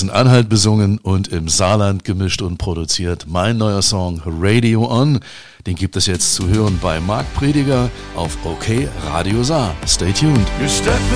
Sachsen-Anhalt besungen und im Saarland gemischt und produziert. Mein neuer Song Radio On, den gibt es jetzt zu hören bei Marc Prediger auf OK Radio Saar. Stay tuned.